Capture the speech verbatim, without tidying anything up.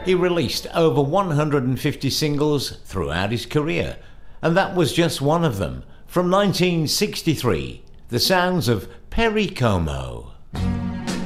He released over one hundred fifty singles throughout his career, and that was just one of them. From nineteen sixty-three, the sounds of Perry Como.